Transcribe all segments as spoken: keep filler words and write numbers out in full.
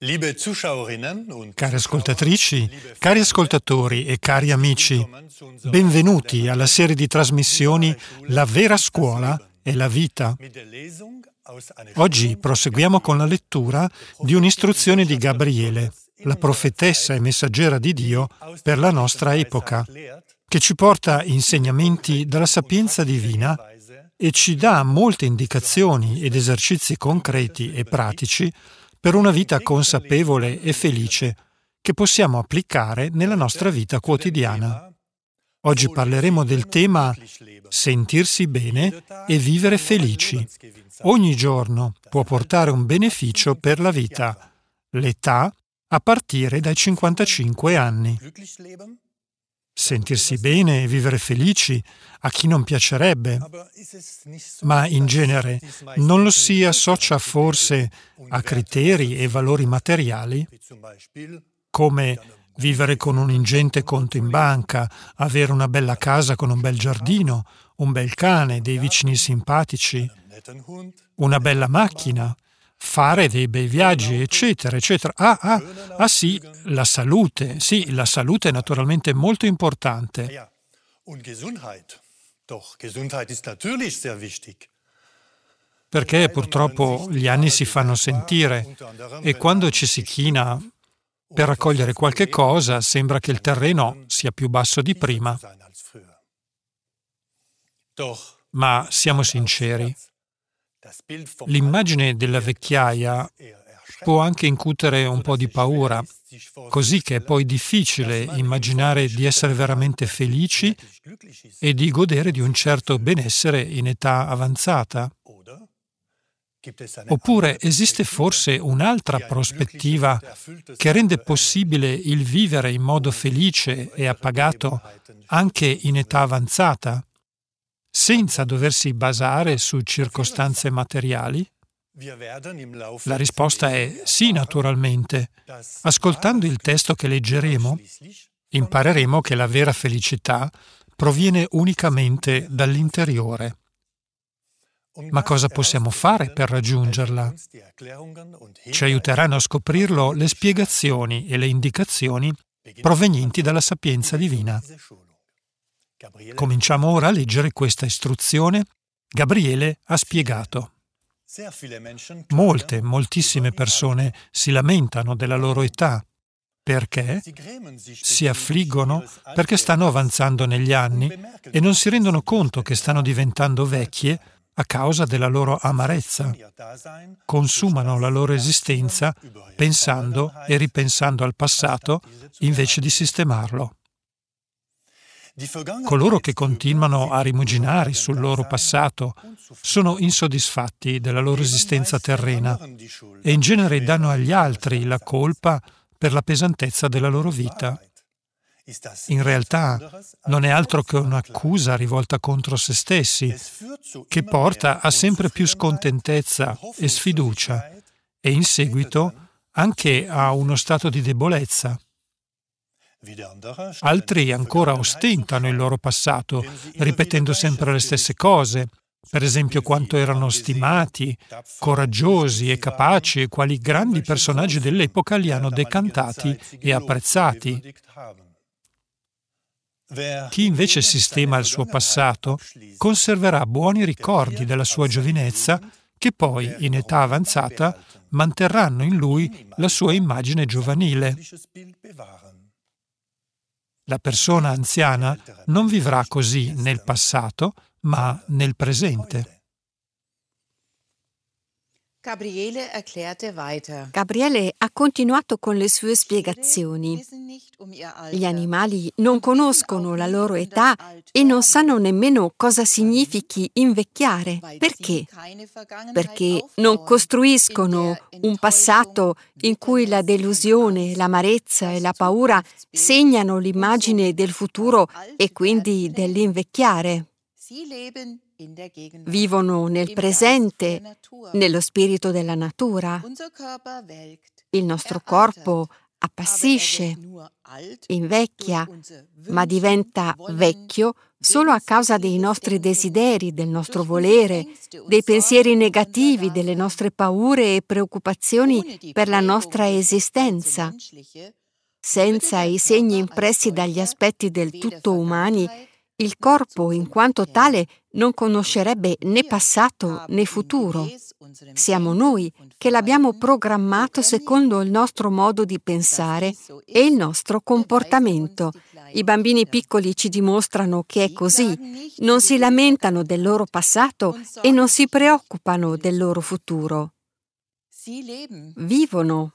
Cari ascoltatrici, cari ascoltatori e cari amici, benvenuti alla serie di trasmissioni La vera scuola e la vita. Oggi proseguiamo con la lettura di un'istruzione di Gabriele, la profetessa e messaggera di Dio per la nostra epoca, che ci porta insegnamenti dalla sapienza divina e ci dà molte indicazioni ed esercizi concreti e pratici per una vita consapevole e felice che possiamo applicare nella nostra vita quotidiana. Oggi parleremo del tema sentirsi bene e vivere felici. Ogni giorno può portare un beneficio per la vita. L'età a partire dai cinquantacinque anni. Sentirsi bene e vivere felici a chi non piacerebbe, ma in genere non lo si associa forse a criteri e valori materiali, come vivere con un ingente conto in banca, avere una bella casa con un bel giardino, un bel cane, dei vicini simpatici, una bella macchina, fare dei bei viaggi, eccetera, eccetera. Ah, ah, ah sì, la salute. Sì, la salute è naturalmente molto importante. Perché purtroppo gli anni si fanno sentire e quando ci si china per raccogliere qualche cosa sembra che il terreno sia più basso di prima. Ma siamo sinceri. L'immagine della vecchiaia può anche incutere un po' di paura, così che è poi difficile immaginare di essere veramente felici e di godere di un certo benessere in età avanzata. Oppure esiste forse un'altra prospettiva che rende possibile il vivere in modo felice e appagato anche in età avanzata? Senza doversi basare su circostanze materiali? La risposta è sì, naturalmente. Ascoltando il testo che leggeremo, impareremo che la vera felicità proviene unicamente dall'interiore. Ma cosa possiamo fare per raggiungerla? Ci aiuteranno a scoprirlo le spiegazioni e le indicazioni provenienti dalla sapienza divina. Cominciamo ora a leggere questa istruzione. Gabriele ha spiegato. Molte, moltissime persone si lamentano della loro età. Perché? Si affliggono perché stanno avanzando negli anni e non si rendono conto che stanno diventando vecchie a causa della loro amarezza. Consumano la loro esistenza pensando e ripensando al passato invece di sistemarlo. Coloro che continuano a rimuginare sul loro passato sono insoddisfatti della loro esistenza terrena e in genere danno agli altri la colpa per la pesantezza della loro vita. In realtà non è altro che un'accusa rivolta contro se stessi, che porta a sempre più scontentezza e sfiducia e in seguito anche a uno stato di debolezza. Altri ancora ostentano il loro passato, ripetendo sempre le stesse cose, per esempio quanto erano stimati, coraggiosi e capaci e quali grandi personaggi dell'epoca li hanno decantati e apprezzati. Chi invece sistema il suo passato conserverà buoni ricordi della sua giovinezza che poi, in età avanzata, manterranno in lui la sua immagine giovanile. La persona anziana non vivrà così nel passato, ma nel presente. Gabriele ha continuato con le sue spiegazioni. Gli animali non conoscono la loro età e non sanno nemmeno cosa significhi invecchiare. Perché? Perché non costruiscono un passato in cui la delusione, l'amarezza e la paura segnano l'immagine del futuro e quindi dell'invecchiare. Vivono nel presente, nello spirito della natura. Il nostro corpo appassisce, invecchia, ma diventa vecchio solo a causa dei nostri desideri, del nostro volere, dei pensieri negativi, delle nostre paure e preoccupazioni per la nostra esistenza. Senza i segni impressi dagli aspetti del tutto umani, il corpo, in quanto tale, non conoscerebbe né passato né futuro. Siamo noi che l'abbiamo programmato secondo il nostro modo di pensare e il nostro comportamento. I bambini piccoli ci dimostrano che è così. Non si lamentano del loro passato e non si preoccupano del loro futuro. Vivono.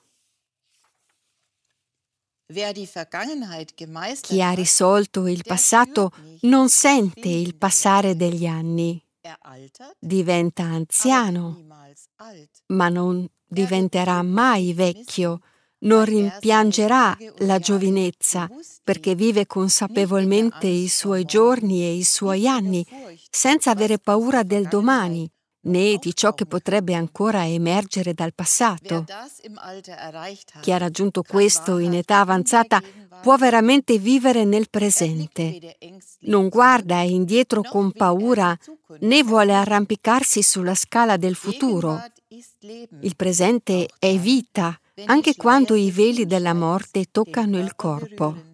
Chi ha risolto il passato non sente il passare degli anni. Diventa anziano, ma non diventerà mai vecchio, non rimpiangerà la giovinezza, perché vive consapevolmente i suoi giorni e i suoi anni, senza avere paura del domani, né di ciò che potrebbe ancora emergere dal passato. Chi ha raggiunto questo in età avanzata può veramente vivere nel presente. Non guarda indietro con paura, né vuole arrampicarsi sulla scala del futuro. Il presente è vita, anche quando i veli della morte toccano il corpo.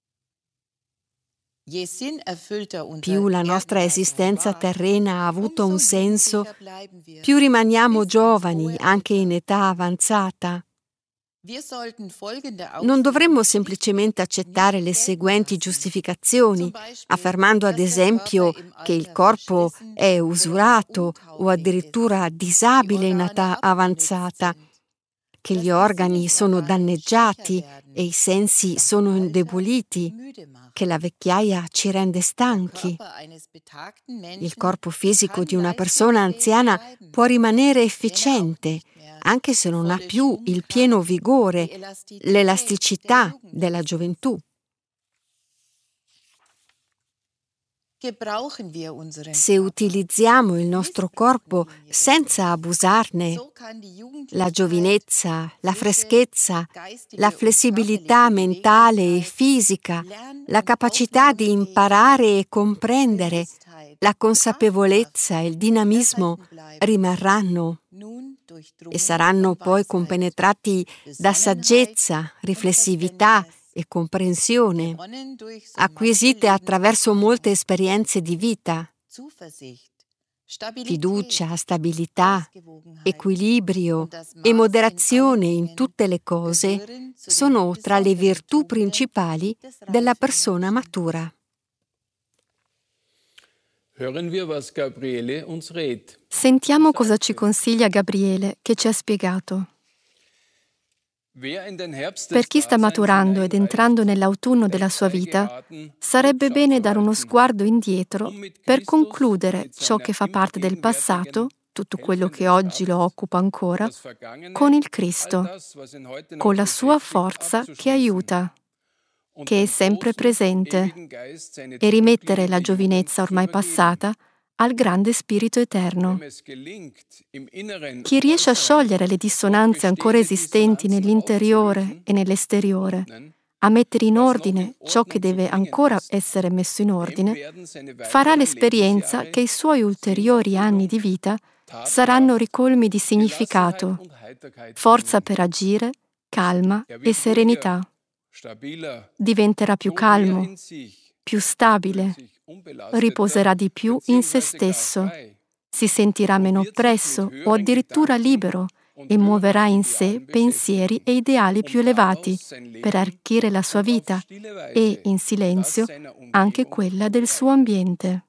Più la nostra esistenza terrena ha avuto un senso, più rimaniamo giovani, anche in età avanzata. Non dovremmo semplicemente accettare le seguenti giustificazioni, affermando ad esempio che il corpo è usurato o addirittura disabile in età avanzata, che gli organi sono danneggiati e i sensi sono indeboliti, che la vecchiaia ci rende stanchi. Il corpo fisico di una persona anziana può rimanere efficiente, anche se non ha più il pieno vigore, l'elasticità della gioventù. Se utilizziamo il nostro corpo senza abusarne, la giovinezza, la freschezza, la flessibilità mentale e fisica, la capacità di imparare e comprendere, la consapevolezza e il dinamismo rimarranno e saranno poi compenetrati da saggezza, riflessività e comprensione, acquisite attraverso molte esperienze di vita. Fiducia, stabilità, equilibrio e moderazione in tutte le cose sono tra le virtù principali della persona matura. Sentiamo cosa ci consiglia Gabriele, che ci ha spiegato. Per chi sta maturando ed entrando nell'autunno della sua vita, sarebbe bene dare uno sguardo indietro per concludere ciò che fa parte del passato, tutto quello che oggi lo occupa ancora, con il Cristo, con la sua forza che aiuta, che è sempre presente, e rimettere la giovinezza ormai passata al grande Spirito eterno. Chi riesce a sciogliere le dissonanze ancora esistenti nell'interiore e nell'esteriore, a mettere in ordine ciò che deve ancora essere messo in ordine, farà l'esperienza che i suoi ulteriori anni di vita saranno ricolmi di significato, forza per agire, calma e serenità. Diventerà più calmo, più stabile, riposerà di più in se stesso, si sentirà meno oppresso o addirittura libero e muoverà in sé pensieri e ideali più elevati per arricchire la sua vita e, in silenzio, anche quella del suo ambiente.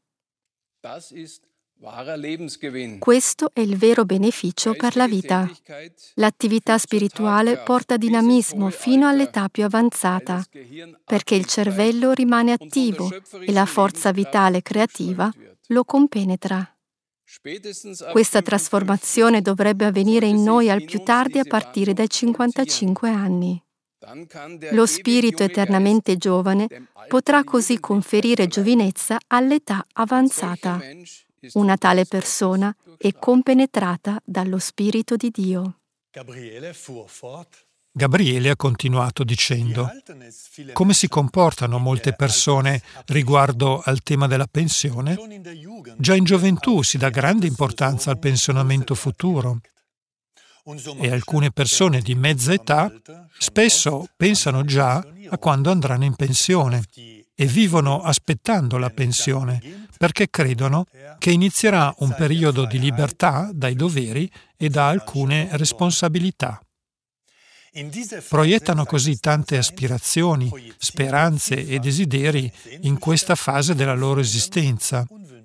Questo è il vero beneficio per la vita. L'attività spirituale porta dinamismo fino all'età più avanzata, perché il cervello rimane attivo e la forza vitale creativa lo compenetra. Questa trasformazione dovrebbe avvenire in noi al più tardi a partire dai cinquantacinque anni. Lo spirito eternamente giovane potrà così conferire giovinezza all'età avanzata. Una tale persona è compenetrata dallo Spirito di Dio. Gabriele ha continuato dicendo: come si comportano molte persone riguardo al tema della pensione? Già in gioventù si dà grande importanza al pensionamento futuro e alcune persone di mezza età spesso pensano già a quando andranno in pensione e vivono aspettando la pensione perché credono che inizierà un periodo di libertà dai doveri e da alcune responsabilità. Proiettano così tante aspirazioni, speranze e desideri in questa fase della loro esistenza.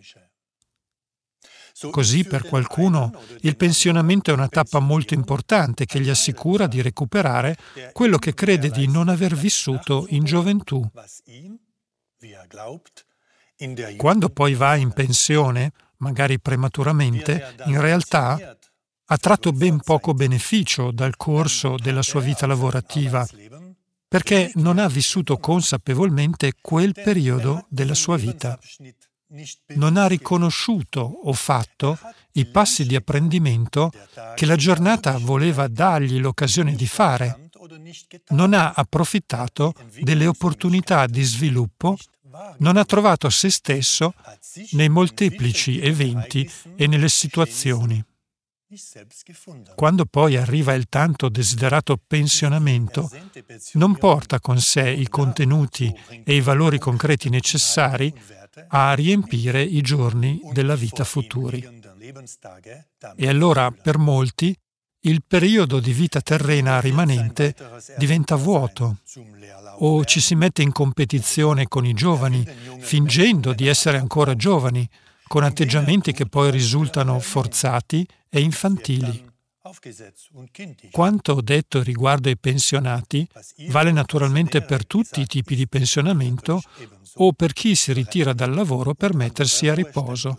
Così per qualcuno il pensionamento è una tappa molto importante che gli assicura di recuperare quello che crede di non aver vissuto in gioventù. Quando poi va in pensione, magari prematuramente, in realtà ha tratto ben poco beneficio dal corso della sua vita lavorativa, perché non ha vissuto consapevolmente quel periodo della sua vita. Non ha riconosciuto o fatto i passi di apprendimento che la giornata voleva dargli l'occasione di fare. Non ha approfittato delle opportunità di sviluppo, non ha trovato se stesso nei molteplici eventi e nelle situazioni. Quando poi arriva il tanto desiderato pensionamento, non porta con sé i contenuti e i valori concreti necessari a riempire i giorni della vita futuri. E allora, per molti, il periodo di vita terrena rimanente diventa vuoto, o ci si mette in competizione con i giovani, fingendo di essere ancora giovani, con atteggiamenti che poi risultano forzati e infantili. Quanto ho detto riguardo ai pensionati vale naturalmente per tutti i tipi di pensionamento o per chi si ritira dal lavoro per mettersi a riposo.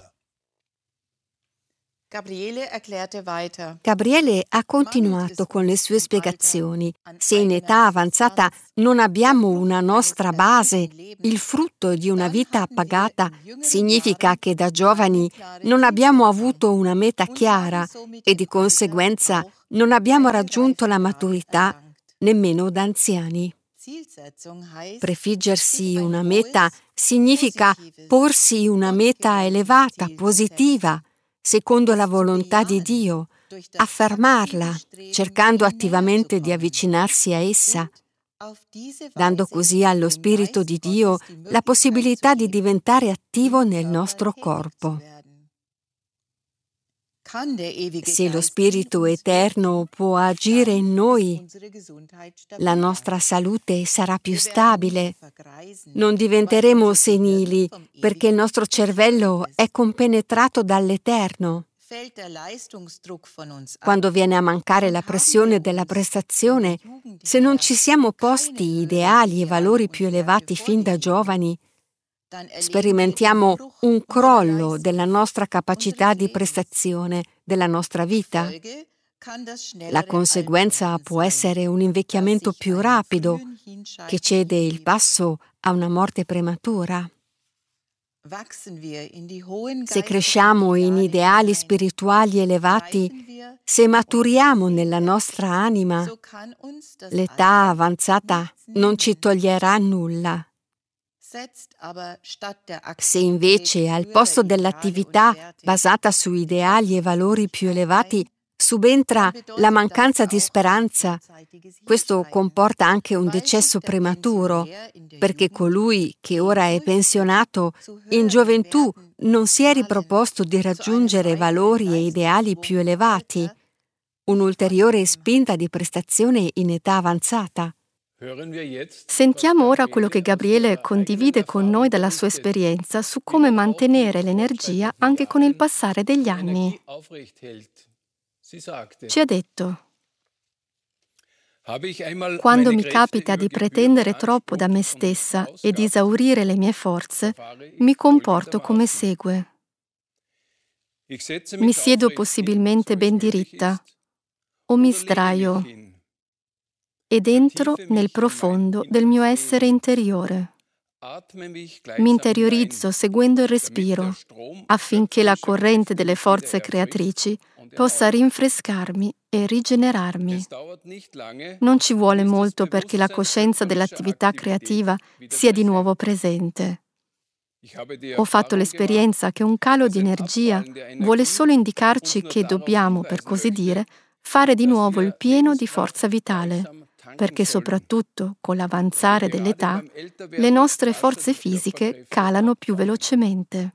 Gabriele ha continuato con le sue spiegazioni. Se in età avanzata non abbiamo una nostra base, il frutto di una vita appagata, significa che da giovani non abbiamo avuto una meta chiara e di conseguenza non abbiamo raggiunto la maturità, nemmeno da anziani. Prefiggersi una meta significa porsi una meta elevata, positiva, secondo la volontà di Dio, affermarla, cercando attivamente di avvicinarsi a essa, dando così allo Spirito di Dio la possibilità di diventare attivo nel nostro corpo. Se lo Spirito Eterno può agire in noi, la nostra salute sarà più stabile. Non diventeremo senili perché il nostro cervello è compenetrato dall'Eterno. Quando viene a mancare la pressione della prestazione, se non ci siamo posti ideali e valori più elevati fin da giovani, sperimentiamo un crollo della nostra capacità di prestazione, della nostra vita. La conseguenza può essere un invecchiamento più rapido, che cede il passo a una morte prematura. Se cresciamo in ideali spirituali elevati, se maturiamo nella nostra anima, l'età avanzata non ci toglierà nulla. Se invece al posto dell'attività basata su ideali e valori più elevati subentra la mancanza di speranza, questo comporta anche un decesso prematuro, perché colui che ora è pensionato in gioventù non si è riproposto di raggiungere valori e ideali più elevati, un'ulteriore spinta di prestazione in età avanzata. Sentiamo ora quello che Gabriele condivide con noi dalla sua esperienza su come mantenere l'energia anche con il passare degli anni. Ci ha detto: quando mi capita di pretendere troppo da me stessa e di esaurire le mie forze, mi comporto come segue. Mi siedo possibilmente ben diritta o mi sdraio ed entro nel profondo del mio essere interiore. Mi interiorizzo seguendo il respiro, affinché la corrente delle forze creatrici possa rinfrescarmi e rigenerarmi. Non ci vuole molto perché la coscienza dell'attività creativa sia di nuovo presente. Ho fatto l'esperienza che un calo di energia vuole solo indicarci che dobbiamo, per così dire, fare di nuovo il pieno di forza vitale, perché soprattutto con l'avanzare dell'età le nostre forze fisiche calano più velocemente.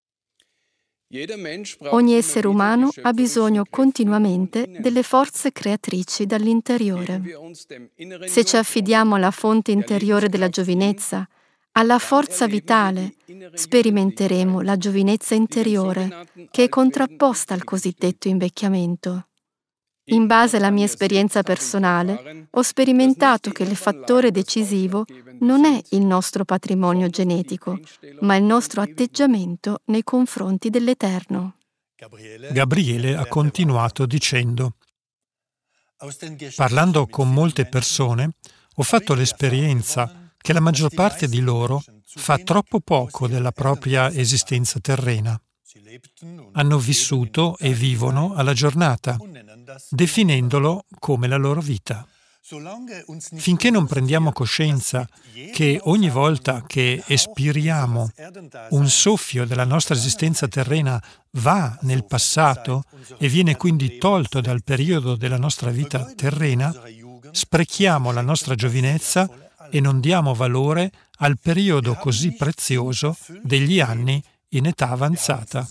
Ogni essere umano ha bisogno continuamente delle forze creatrici dall'interiore. Se ci affidiamo alla fonte interiore della giovinezza, alla forza vitale, sperimenteremo la giovinezza interiore, che è contrapposta al cosiddetto invecchiamento. In base alla mia esperienza personale, ho sperimentato che il fattore decisivo non è il nostro patrimonio genetico, ma il nostro atteggiamento nei confronti dell'Eterno. Gabriele ha continuato dicendo: parlando con molte persone, ho fatto l'esperienza che la maggior parte di loro fa troppo poco della propria esistenza terrena. Hanno vissuto e vivono alla giornata, definendolo come la loro vita. Finché non prendiamo coscienza che ogni volta che espiriamo un soffio della nostra esistenza terrena va nel passato e viene quindi tolto dal periodo della nostra vita terrena, sprechiamo la nostra giovinezza e non diamo valore al periodo così prezioso degli anni in età avanzata.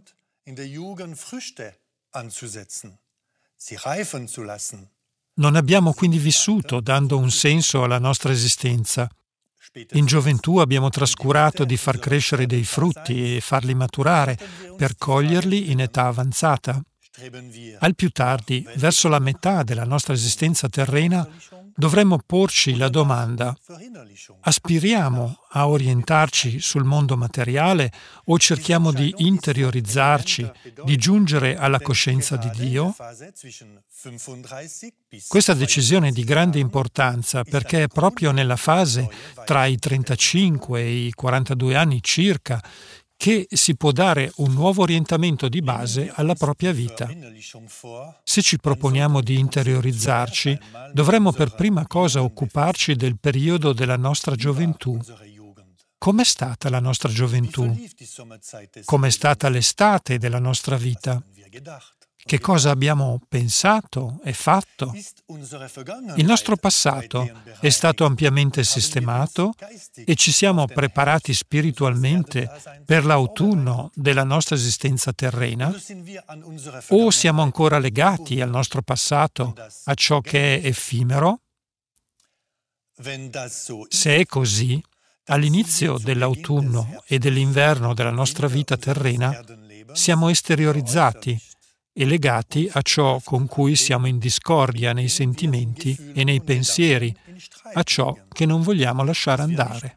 Non abbiamo quindi vissuto dando un senso alla nostra esistenza. In gioventù abbiamo trascurato di far crescere dei frutti e farli maturare per coglierli in età avanzata. Al più tardi, verso la metà della nostra esistenza terrena, dovremmo porci la domanda: aspiriamo a orientarci sul mondo materiale o cerchiamo di interiorizzarci, di giungere alla coscienza di Dio? Questa decisione è di grande importanza perché è proprio nella fase tra i trentacinque e i quarantadue anni circa che si può dare un nuovo orientamento di base alla propria vita. Se ci proponiamo di interiorizzarci, dovremmo per prima cosa occuparci del periodo della nostra gioventù. Com'è stata la nostra gioventù? Com'è stata l'estate della nostra vita? Che cosa abbiamo pensato e fatto? Il nostro passato è stato ampiamente sistemato e ci siamo preparati spiritualmente per l'autunno della nostra esistenza terrena? O siamo ancora legati al nostro passato, a ciò che è effimero? Se è così, all'inizio dell'autunno e dell'inverno della nostra vita terrena, siamo esteriorizzati e legati a ciò con cui siamo in discordia nei sentimenti e nei pensieri, a ciò che non vogliamo lasciare andare.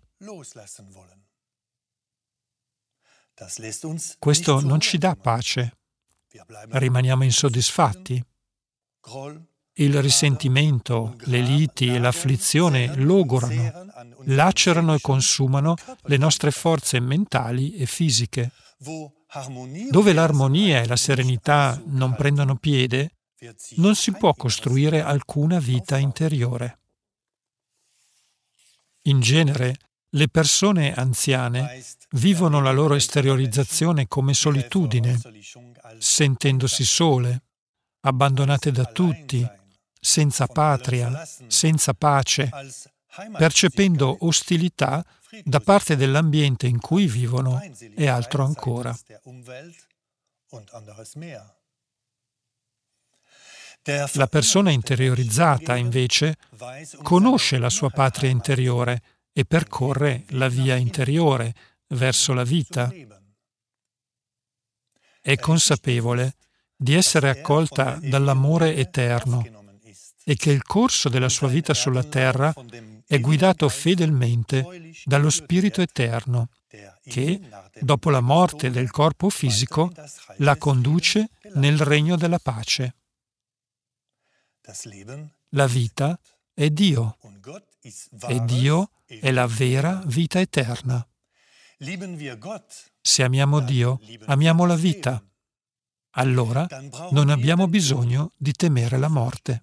Questo non ci dà pace. Rimaniamo insoddisfatti. Il risentimento, le liti e l'afflizione logorano, lacerano e consumano le nostre forze mentali e fisiche. Dove l'armonia e la serenità non prendono piede, non si può costruire alcuna vita interiore. In genere, le persone anziane vivono la loro esteriorizzazione come solitudine, sentendosi sole, abbandonate da tutti, senza patria, senza pace, percependo ostilità da parte dell'ambiente in cui vivono e altro ancora. La persona interiorizzata, invece, conosce la sua patria interiore e percorre la via interiore verso la vita. È consapevole di essere accolta dall'amore eterno e che il corso della sua vita sulla terra è guidato fedelmente dallo Spirito Eterno, che, dopo la morte del corpo fisico, la conduce nel regno della pace. La vita è Dio, e Dio è la vera vita eterna. Se amiamo Dio, amiamo la vita. Allora non abbiamo bisogno di temere la morte.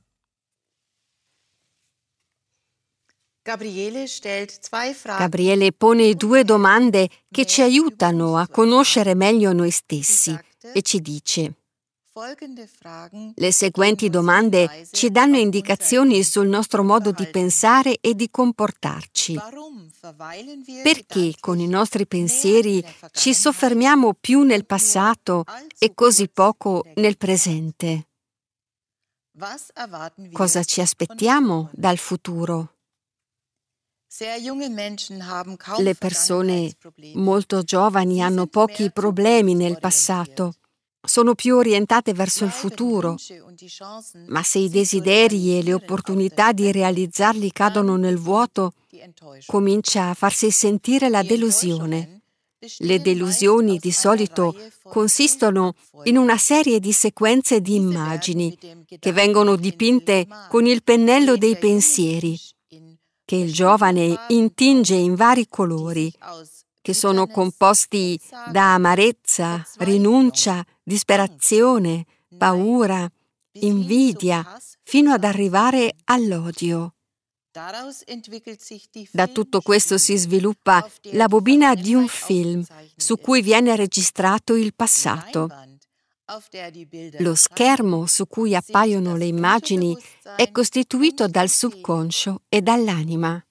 Gabriele pone due domande che ci aiutano a conoscere meglio noi stessi e ci dice: le seguenti domande ci danno indicazioni sul nostro modo di pensare e di comportarci. Perché con i nostri pensieri ci soffermiamo più nel passato e così poco nel presente? Cosa ci aspettiamo dal futuro? Le persone molto giovani hanno pochi problemi nel passato, sono più orientate verso il futuro, ma se i desideri e le opportunità di realizzarli cadono nel vuoto, comincia a farsi sentire la delusione. Le delusioni di solito consistono in una serie di sequenze di immagini che vengono dipinte con il pennello dei pensieri, che il giovane intinge in vari colori, che sono composti da amarezza, rinuncia, disperazione, paura, invidia, fino ad arrivare all'odio. Da tutto questo si sviluppa la bobina di un film su cui viene registrato il passato. Lo schermo su cui appaiono le immagini è costituito dal subconscio e dall'anima.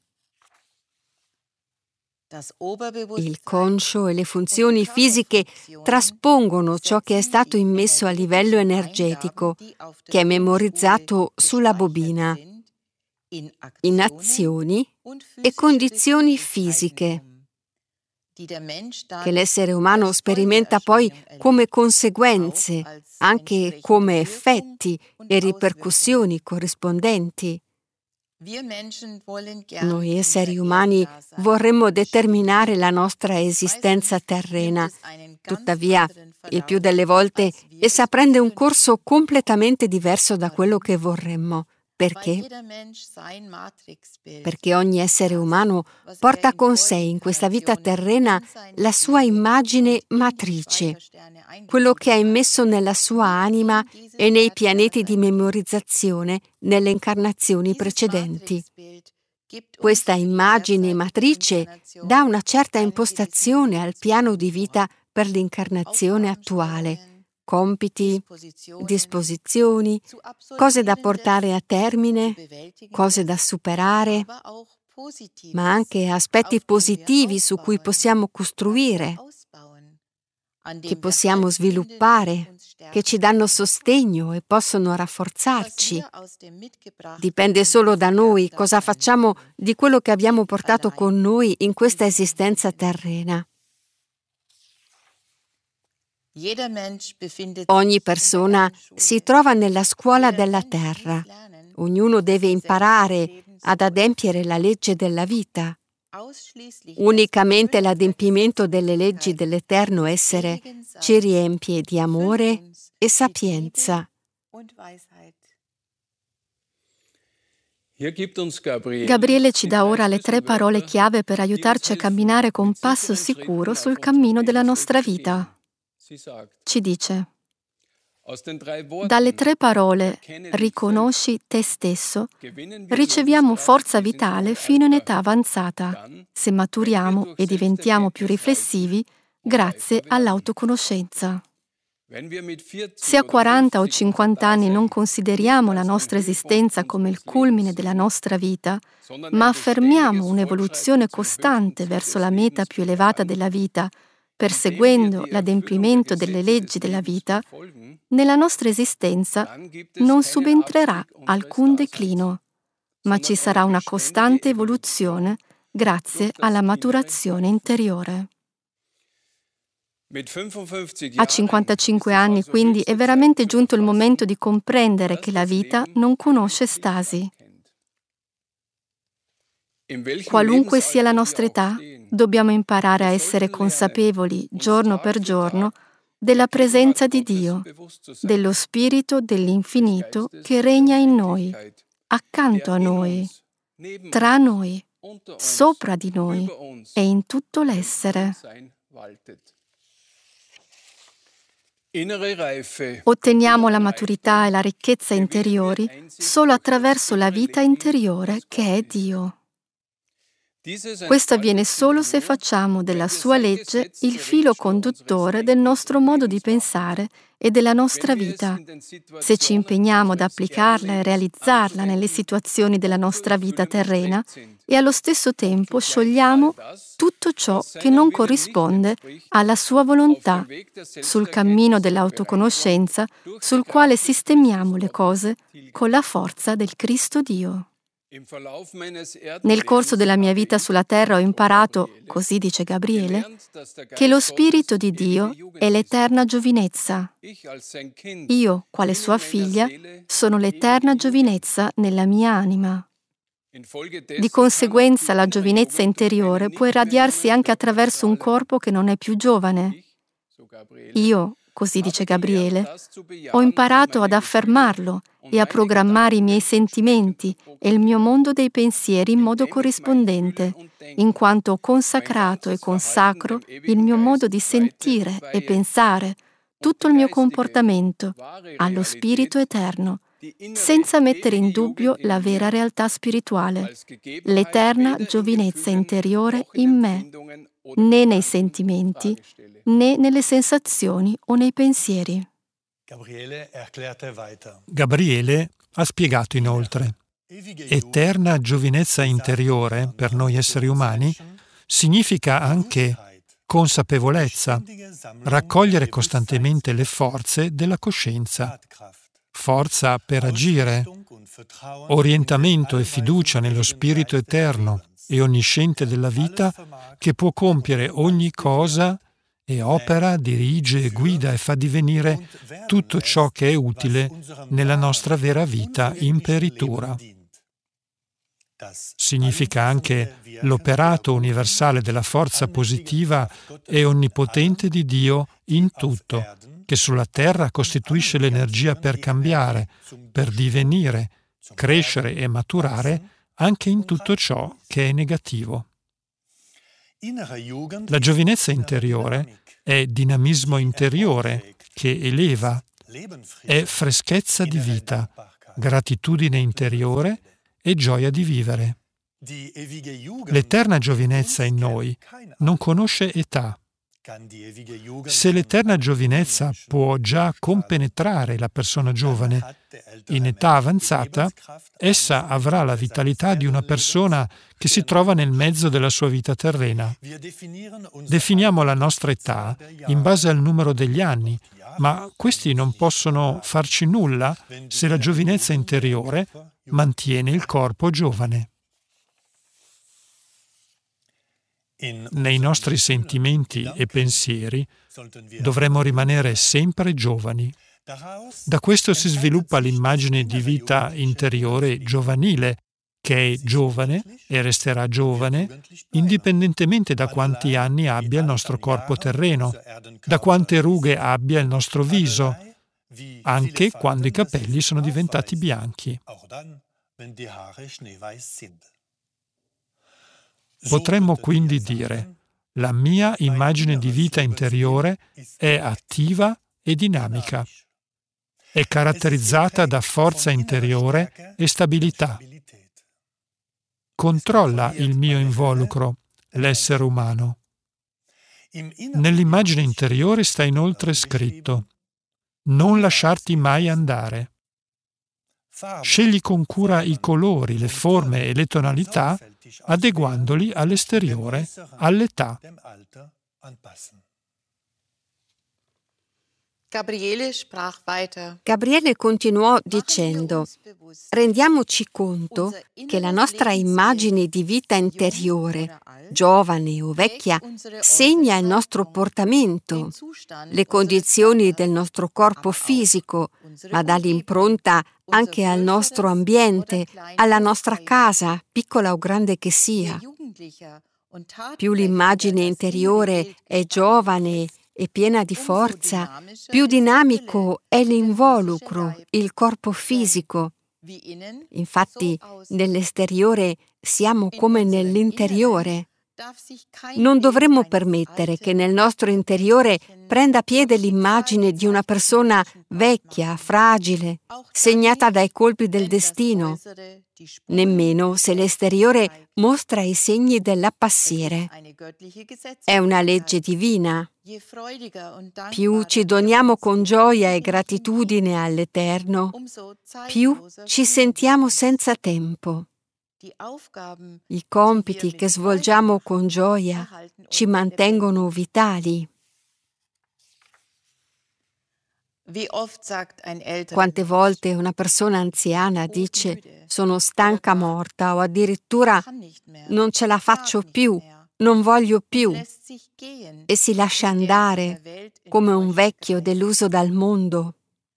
Il conscio e le funzioni fisiche traspongono ciò che è stato immesso a livello energetico, che è memorizzato sulla bobina, in azioni e condizioni fisiche, che l'essere umano sperimenta poi come conseguenze, anche come effetti e ripercussioni corrispondenti. Noi esseri umani vorremmo determinare la nostra esistenza terrena, tuttavia, il più delle volte, essa prende un corso completamente diverso da quello che vorremmo. Perché? Perché ogni essere umano porta con sé in questa vita terrena la sua immagine matrice, quello che ha immesso nella sua anima e nei pianeti di memorizzazione nelle incarnazioni precedenti. Questa immagine matrice dà una certa impostazione al piano di vita per l'incarnazione attuale. Compiti, disposizioni, cose da portare a termine, cose da superare, ma anche aspetti positivi su cui possiamo costruire, che possiamo sviluppare, che ci danno sostegno e possono rafforzarci. Dipende solo da noi cosa facciamo di quello che abbiamo portato con noi in questa esistenza terrena. Ogni persona si trova nella scuola della terra. Ognuno deve imparare ad adempiere la legge della vita. Unicamente l'adempimento delle leggi dell'eterno essere ci riempie di amore e sapienza. Gabriele ci dà ora le tre parole chiave per aiutarci a camminare con passo sicuro sul cammino della nostra vita. Ci dice: dalle tre parole riconosci te stesso, riceviamo forza vitale fino in età avanzata, se maturiamo e diventiamo più riflessivi grazie all'autoconoscenza. Se a quaranta o cinquanta anni non consideriamo la nostra esistenza come il culmine della nostra vita, ma affermiamo un'evoluzione costante verso la meta più elevata della vita, perseguendo l'adempimento delle leggi della vita, nella nostra esistenza non subentrerà alcun declino, ma ci sarà una costante evoluzione grazie alla maturazione interiore. A cinquantacinque anni, quindi, è veramente giunto il momento di comprendere che la vita non conosce stasi. Qualunque sia la nostra età, dobbiamo imparare a essere consapevoli, giorno per giorno, della presenza di Dio, dello Spirito dell'infinito che regna in noi, accanto a noi, tra noi, sopra di noi e in tutto l'essere. Otteniamo la maturità e la ricchezza interiori solo attraverso la vita interiore che è Dio. Questo avviene solo se facciamo della sua legge il filo conduttore del nostro modo di pensare e della nostra vita, se ci impegniamo ad applicarla e realizzarla nelle situazioni della nostra vita terrena e allo stesso tempo sciogliamo tutto ciò che non corrisponde alla sua volontà sul cammino dell'autoconoscenza sul quale sistemiamo le cose con la forza del Cristo Dio. Nel corso della mia vita sulla terra ho imparato, così dice Gabriele, che lo Spirito di Dio è l'eterna giovinezza. Io, quale sua figlia, sono l'eterna giovinezza nella mia anima. Di conseguenza la giovinezza interiore può irradiarsi anche attraverso un corpo che non è più giovane. Io, così dice Gabriele, ho imparato ad affermarlo e a programmare i miei sentimenti e il mio mondo dei pensieri in modo corrispondente, in quanto ho consacrato e consacro il mio modo di sentire e pensare, tutto il mio comportamento, allo Spirito eterno, senza mettere in dubbio la vera realtà spirituale, l'eterna giovinezza interiore in me, né nei sentimenti, né nelle sensazioni o nei pensieri. Gabriele ha spiegato inoltre: eterna giovinezza interiore per noi esseri umani significa anche consapevolezza, raccogliere costantemente le forze della coscienza, forza per agire, orientamento e fiducia nello Spirito eterno e onnisciente della vita che può compiere ogni cosa e opera, dirige, guida e fa divenire tutto ciò che è utile nella nostra vera vita in peritura. Significa anche l'operato universale della forza positiva e onnipotente di Dio in tutto, che sulla terra costituisce l'energia per cambiare, per divenire, crescere e maturare anche in tutto ciò che è negativo. La giovinezza interiore è dinamismo interiore che eleva, è freschezza di vita, gratitudine interiore e gioia di vivere. L'eterna giovinezza in noi non conosce età. Se l'eterna giovinezza può già compenetrare la persona giovane, in età avanzata, essa avrà la vitalità di una persona che si trova nel mezzo della sua vita terrena. Definiamo la nostra età in base al numero degli anni, ma questi non possono farci nulla se la giovinezza interiore mantiene il corpo giovane. Nei nostri sentimenti e pensieri dovremmo rimanere sempre giovani. Da questo si sviluppa l'immagine di vita interiore giovanile, che è giovane e resterà giovane, indipendentemente da quanti anni abbia il nostro corpo terreno, da quante rughe abbia il nostro viso, anche quando i capelli sono diventati bianchi. Potremmo quindi dire: la mia immagine di vita interiore è attiva e dinamica. È caratterizzata da forza interiore e stabilità. Controlla il mio involucro, l'essere umano. Nell'immagine interiore sta inoltre scritto: non lasciarti mai andare. Scegli con cura i colori, le forme e le tonalità, adeguandoli all'esteriore, all'età. Gabriele continuò dicendo: rendiamoci conto che la nostra immagine di vita interiore, giovane o vecchia, segna il nostro portamento, le condizioni del nostro corpo fisico, ma dà l'impronta anche al nostro ambiente, alla nostra casa, piccola o grande che sia. Più l'immagine interiore è giovane e piena di forza, più dinamico è l'involucro, il corpo fisico. Infatti, nell'esteriore siamo come nell'interiore. Non dovremmo permettere che nel nostro interiore prenda piede l'immagine di una persona vecchia, fragile, segnata dai colpi del destino, nemmeno se l'esteriore mostra i segni dell'appassire. È una legge divina. Più ci doniamo con gioia e gratitudine all'Eterno, più ci sentiamo senza tempo. I compiti che svolgiamo con gioia ci mantengono vitali. Quante volte una persona anziana dice «sono stanca morta» o addirittura «non ce la faccio più, non voglio più» e si lascia andare come un vecchio deluso dal mondo.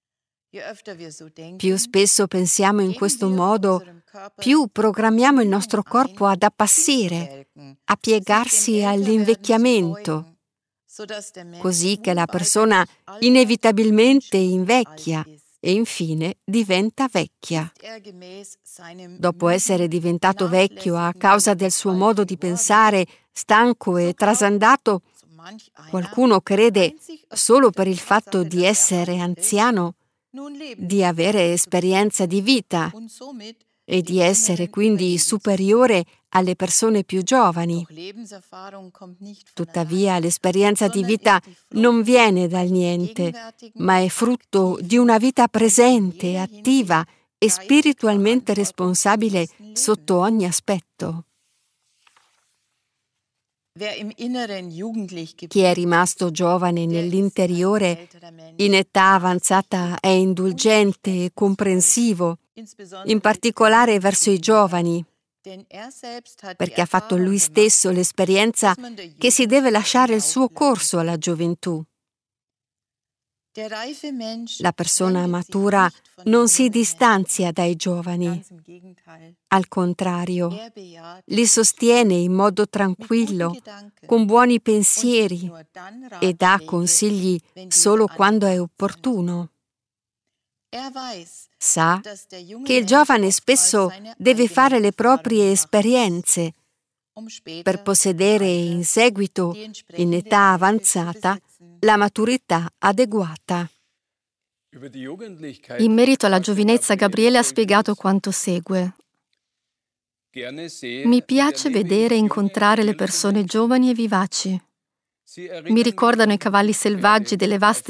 Più spesso pensiamo in questo modo, più programmiamo il nostro corpo ad appassire, a piegarsi all'invecchiamento, così che la persona inevitabilmente invecchia e infine diventa vecchia. Dopo essere diventato vecchio a causa del suo modo di pensare stanco e trasandato, qualcuno crede, solo per il fatto di essere anziano, di avere esperienza di vita e di essere quindi superiore alle persone più giovani. Tuttavia, l'esperienza di vita non viene dal niente, ma è frutto di una vita presente, attiva e spiritualmente responsabile sotto ogni aspetto. Chi è rimasto giovane nell'interiore, in età avanzata è indulgente e comprensivo, in particolare verso i giovani, perché ha fatto lui stesso l'esperienza che si deve lasciare il suo corso alla gioventù. La persona matura non si distanzia dai giovani. Al contrario, li sostiene in modo tranquillo, con buoni pensieri e dà consigli solo quando è opportuno. Sa che il giovane spesso deve fare le proprie esperienze per possedere in seguito, in età avanzata, la maturità adeguata. In merito alla giovinezza, Gabriele ha spiegato quanto segue. Mi piace vedere e incontrare le persone giovani e vivaci. Mi ricordano i cavalli selvaggi delle vaste